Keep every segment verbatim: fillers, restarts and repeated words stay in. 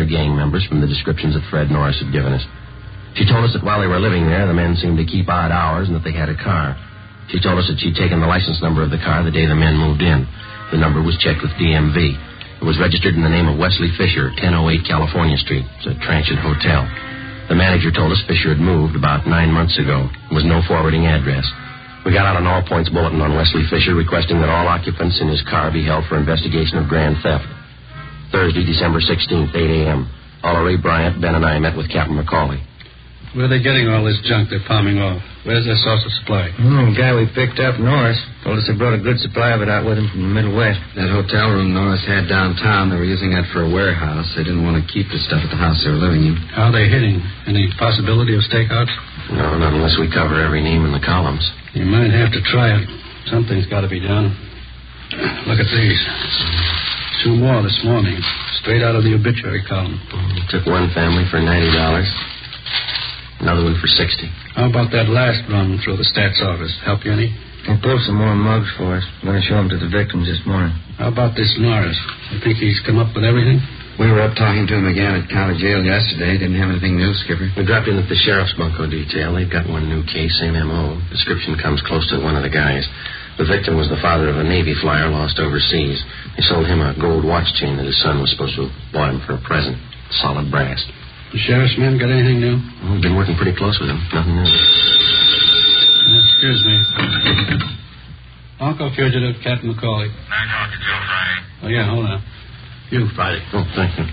gang members from the descriptions that Fred Norris had given us. She told us that while they were living there, the men seemed to keep odd hours and that they had a car. She told us that she'd taken the license number of the car the day the men moved in. The number was checked with D M V. It was registered in the name of Wesley Fisher, ten oh eight California Street. It's a transient hotel. The manager told us Fisher had moved about nine months ago. There was no forwarding address. We got out an all-points bulletin on Wesley Fisher requesting that all occupants in his car be held for investigation of grand theft. Thursday, December sixteenth, eight a.m. Oliver Ray Bryant, Ben, and I met with Captain McCauley. Where are they getting all this junk they're palming off? Where's their source of supply? Oh, the guy we picked up, Norris, told us they brought a good supply of it out with him from the Middle West. That hotel room Norris had downtown, they were using that for a warehouse. They didn't want to keep the stuff at the house they were living in. How are they hitting? Any possibility of stakeouts? No, not unless we cover every name in the columns. You might have to try it. Something's got to be done. Look at these. Two more this morning, straight out of the obituary column. We took one family for ninety dollars. Another one for sixty. How about that last run through the stats office? Help you any? They pulled some more mugs for us. I'm going to show them to the victims this morning. How about this Norris? You think he's come up with everything? We were up talking to him again at county jail yesterday. Didn't have anything new, Skipper. We dropped in at the sheriff's bunco detail. They've got one new case, same M O. Description comes close to one of the guys. The victim was the father of a Navy flyer lost overseas. They sold him a gold watch chain that his son was supposed to have bought him for a present. Solid brass. The sheriff's men got anything new? Well, we've been working pretty close with him. Nothing new. Uh, excuse me. Uncle Fugitive, Captain McCauley. Can I talk to Joe Friday? Oh, yeah, hold on. You, Friday. Oh, thank you.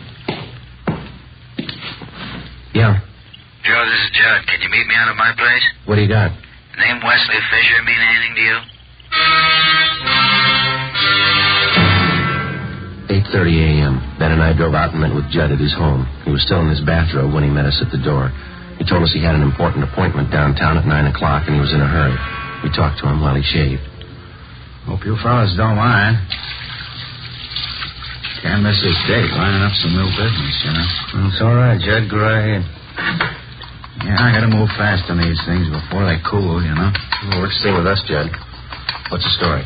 Yeah. Joe, this is Judd. Can you meet me out at my place? What do you got? The name Wesley Fisher mean anything to you? eight thirty a.m. Ben and I drove out and met with Judd at his home. He was still in his bathrobe when he met us at the door. He told us he had an important appointment downtown at nine o'clock and he was in a hurry. We talked to him while he shaved. Hope you fellas don't mind. Can't miss this date, lining up some new business, you know. Well, it's all right, Judd. Go right ahead. Yeah, I gotta move fast on these things before they cool, you know. Well, what's the thing with us, Judd? What's the story?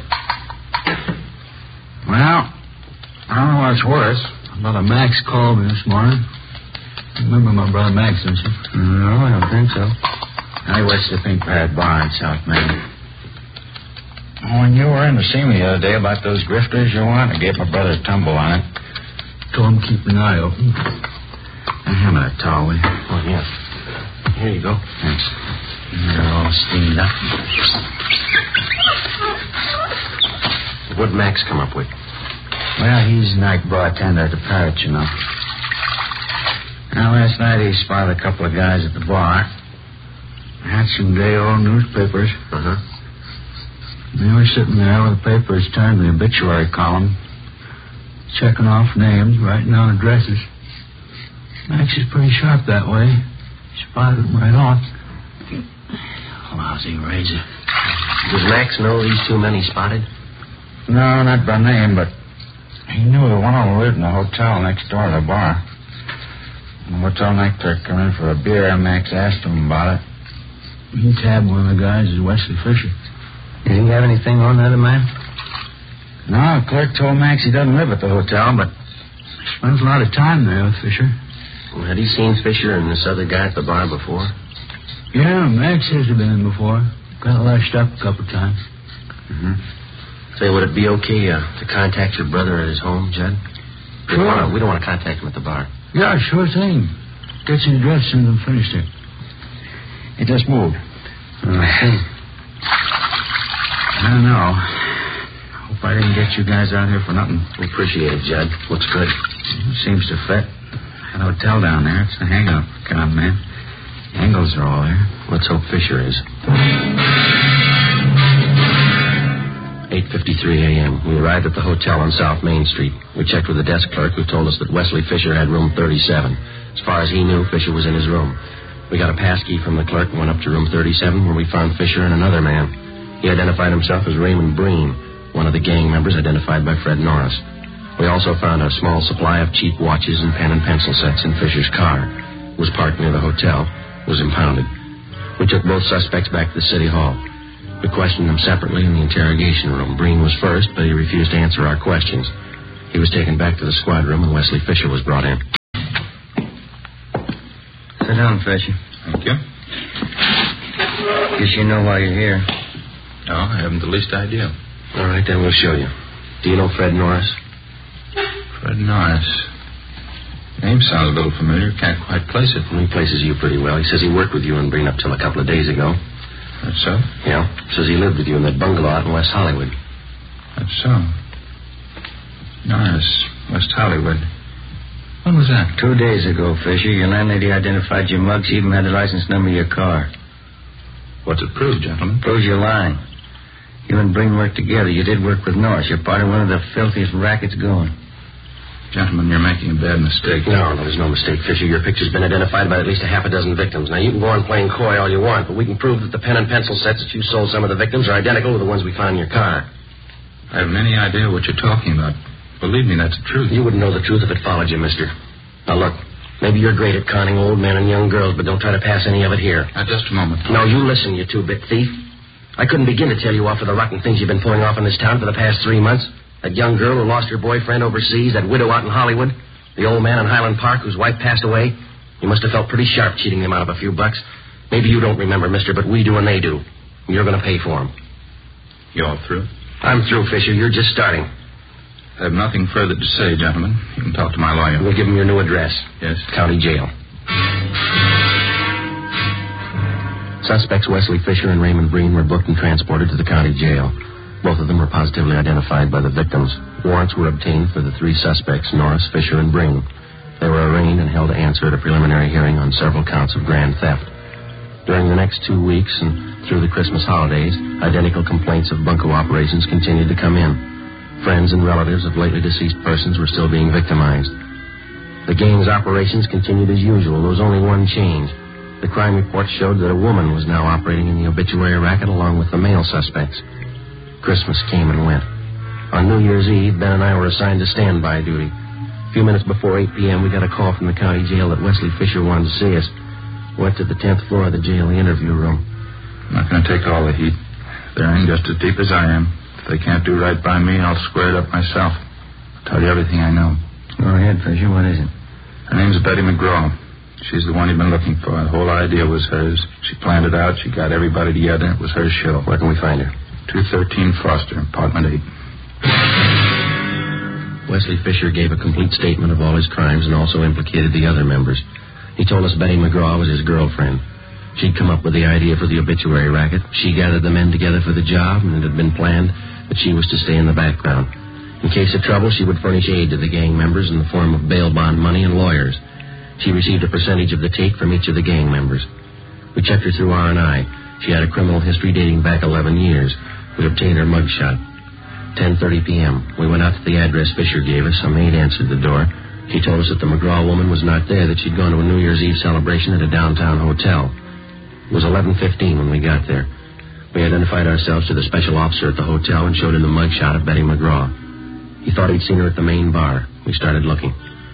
Well, I don't know what's worse. Brother Max called me this morning. Remember my brother Max, don't you? No, I don't think so. I works the Pink Parrot Bar in South Main. When you were in to see me the other day about those grifters you want, I gave my brother a tumble on it. Told him keep an eye open. I have a towel, will you? Oh, yeah. Here you go. Thanks. They're all steamed up. What'd Max come up with? Well, he's night bartender at the Parrot, you know. Now, last night he spotted a couple of guys at the bar. Had some day-old newspapers. Uh-huh. They were sitting there with the papers turned to the obituary column, checking off names, writing down addresses. Max is pretty sharp that way. Spotted them right off. Lousy razor. Does Max know these two men he spotted? No, not by name, but he knew that one of them lived in the hotel next door to the bar. When the hotel night clerk came in for a beer, Max asked him about it. He tabbed one of the guys as Wesley Fisher. Did he have anything on the other man? No, the clerk told Max he doesn't live at the hotel, but he spends a lot of time there with Fisher. Well, had he seen Fisher and this other guy at the bar before? Yeah, Max says he's been in before. Got lashed up a couple times. Mm-hmm. Say, would it be okay uh, to contact your brother at his home, Judd? We Sure. don't wanna, we don't want to contact him at the bar. Yeah, sure thing. Get your address as soon as I'm finished here. He just moved. Uh, I don't know. Hope I didn't get you guys out here for nothing. we appreciate it, Judd. Looks good. Seems to fit. That hotel down there, it's the hangout kind, man. Angles are all there. Let's hope Fisher is. eight fifty-three a.m. We arrived at the hotel on South Main Street. We checked with the desk clerk who told us that Wesley Fisher had room thirty-seven. As far as he knew, Fisher was in his room. We got a pass key from the clerk and went up to room thirty-seven where we found Fisher and another man. He identified himself as Raymond Breen, one of the gang members identified by Fred Norris. We also found a small supply of cheap watches and pen and pencil sets in Fisher's car. It was parked near the hotel. It was impounded. We took both suspects back to the city hall. We questioned them separately in the interrogation room. Breen was first, but he refused to answer our questions. He was taken back to the squad room and Wesley Fisher was brought in. home, Fisher. Thank you. Guess you know why you're here. No, I haven't the least idea. All right, then we'll show you. Do you know Fred Norris? Fred Norris. Name sounds a little familiar. Can't quite place it. Well, he places you pretty well. He says he worked with you in Green up till a couple of days ago. That's so? Yeah. Says he lived with you in that bungalow out in West Hollywood. That's so. Norris, West Hollywood. When was that? Two days ago, Fisher. Your landlady identified your mug. She even had the license number of your car. What's it prove, gentlemen? Proves you're lying. You and Breen worked together. You did work with Norris. You're part of one of the filthiest rackets going. Gentlemen, you're making a bad mistake. No, no, there's no mistake, Fisher. Your picture's been identified by at least a half a dozen victims. Now, you can go on playing coy all you want, but we can prove that the pen and pencil sets that you sold some of the victims are identical to the ones we found in your car. I haven't any idea what you're talking about. Believe me, that's the truth. You wouldn't know the truth if it followed you, mister. Now, look, maybe you're great at conning old men and young girls, but don't try to pass any of it here. Now, just a moment. No, you listen, you two-bit thief. I couldn't begin to tell you off of the rotten things you've been pulling off in this town for the past three months. That young girl who lost her boyfriend overseas, that widow out in Hollywood, the old man in Highland Park whose wife passed away. You must have felt pretty sharp cheating them out of a few bucks. Maybe you don't remember, mister, but we do and they do. And you're going to pay for them. You all through? I'm through, Fisher. You're just starting. I have nothing further to say, gentlemen. You can talk to my lawyer. We'll give him your new address. Yes? County jail. Suspects Wesley Fisher and Raymond Breen were booked and transported to the county jail. Both of them were positively identified by the victims. Warrants were obtained for the three suspects, Norris, Fisher, and Breen. They were arraigned and held to answer at a preliminary hearing on several counts of grand theft. During the next two weeks and through the Christmas holidays, identical complaints of bunco operations continued to come in. Friends and relatives of lately deceased persons were still being victimized. The gang's operations continued as usual. There was only one change. The crime report showed that a woman was now operating in the obituary racket along with the male suspects. Christmas came and went. On New Year's Eve, Ben and I were assigned to standby duty. A few minutes before eight p.m., we got a call from the county jail that Wesley Fisher wanted to see us. Went to the tenth floor of the jail, the interview room. I'm not going to take all the heat. They're in just as deep as I am. If they can't do right by me, I'll square it up myself. I'll tell you everything I know. Go ahead, Fisher. What is it? Her name's Betty McGraw. She's the one you've been looking for. The whole idea was hers. She planned it out. She got everybody together. It was her show. Where can we find her? two thirteen Foster, apartment eight. Wesley Fisher gave a complete statement of all his crimes and also implicated the other members. He told us Betty McGraw was his girlfriend. She'd come up with the idea for the obituary racket. She gathered the men together for the job, and it had been planned that she was to stay in the background. In case of trouble, she would furnish aid to the gang members in the form of bail bond money and lawyers. She received a percentage of the take from each of the gang members. We checked her through R and I. She had a criminal history dating back eleven years. We obtained her mugshot. ten thirty p.m. We went out to the address Fisher gave us. A maid answered the door. She told us that the McGraw woman was not there, that she'd gone to a New Year's Eve celebration at a downtown hotel. It was eleven fifteen when we got there. We identified ourselves to the special officer at the hotel and showed him the mugshot of Betty McGraw. He thought he'd seen her at the main bar. We started looking.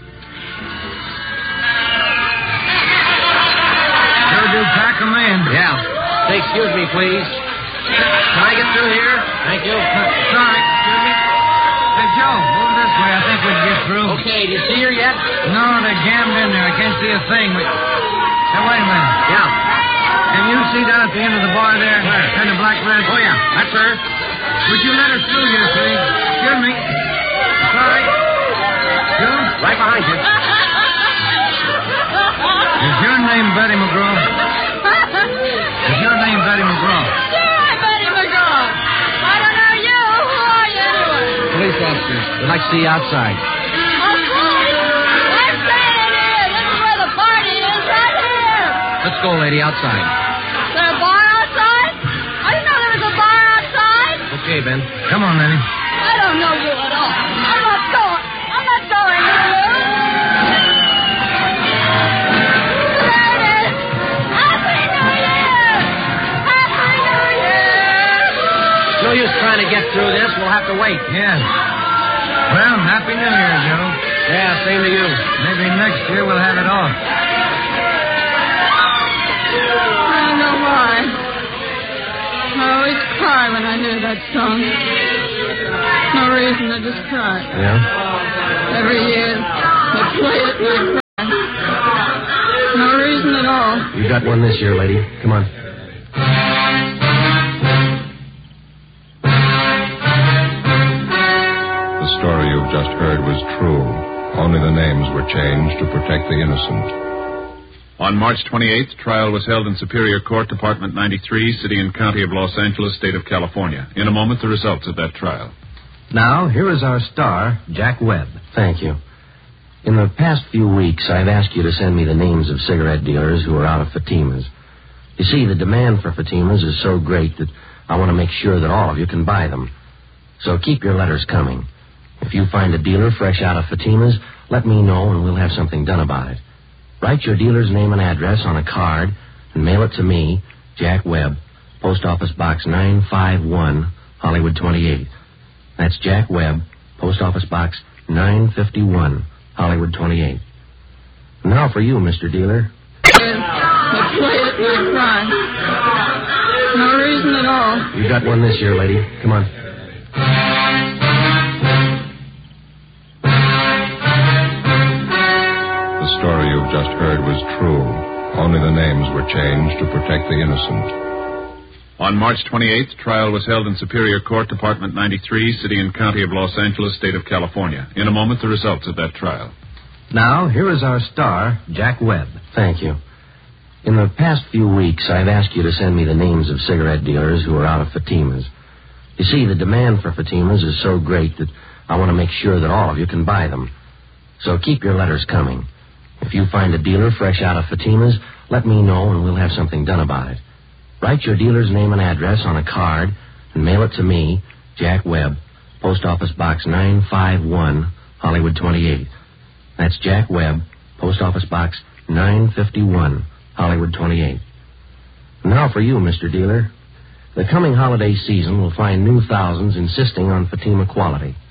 Sure do pack 'em in. Yeah. Say, excuse me, please. Can I get through here? Thank you. Sorry, excuse me. Hey, Joe, move this way. I think we can get through. Okay, do you see her yet? No, they're jammed in there. I can't see a thing. We... Hey, wait a minute. Yeah. Can you see down at the end of the bar there? Where? Kind of black red. Oh, yeah. That's her. Would you let us through here, please? Excuse me. Sorry. You? Right behind you. Is your name Betty McGraw? Is your name Betty McGraw? Yeah, Betty McGraw. I don't know you. Who are you anyway? Police officer. We'd like to see you outside. Oh, police. I'm saying it is. This is where the party is, right here. Let's go, lady, outside. Is there a bar outside? I didn't know there was a bar outside. Okay, Ben. Come on, Lenny. I don't know you at all. I'm not going. I'm not going with you. No use trying to get through this. We'll have to wait. Yeah. Well, Happy New Year, Joe. Yeah, same to you. Maybe next year we'll have it off. I don't know why. I always cry when I hear that song. No reason, I just cry. Yeah? Every year they play it and I cry. No reason at all. You got one this year, lady. Come on. The story you've just heard was true. Only the names were changed to protect the innocent. On March twenty-eighth, trial was held in Superior Court, Department ninety-three, City and County of Los Angeles, State of California. In a moment, the results of that trial. Now, here is our star, Jack Webb. Thank you. In the past few weeks, I've asked you to send me the names of cigarette dealers who are out of Fatimas. You see, the demand for Fatimas is so great that I want to make sure that all of you can buy them. So keep your letters coming. If you find a dealer fresh out of Fatimas, let me know and we'll have something done about it. Write your dealer's name and address on a card and mail it to me, Jack Webb, Post Office Box nine five one, Hollywood twenty-eight. That's Jack Webb, Post Office Box nine fifty-one, Hollywood twenty-eight. Now for you, Mister Dealer. They played at my crime. No reason at all. You got one this year, lady. Come on. The story you've just heard was true. Only the names were changed to protect the innocent. On March twenty-eighth, trial was held in Superior Court, Department ninety-three, City and County of Los Angeles, State of California. In a moment, the results of that trial. Now, here is our star, Jack Webb. Thank you. In the past few weeks, I've asked you to send me the names of cigarette dealers who are out of Fatimas. You see, the demand for Fatimas is so great that I want to make sure that all of you can buy them. So keep your letters coming. If you find a dealer fresh out of Fatimas, let me know and we'll have something done about it. Write your dealer's name and address on a card and mail it to me, Jack Webb, Post Office Box nine five one, Hollywood twenty-eight. That's Jack Webb, Post Office Box nine fifty-one, Hollywood twenty-eight. Now for you, Mister Dealer. The coming holiday season will find new thousands insisting on Fatima quality.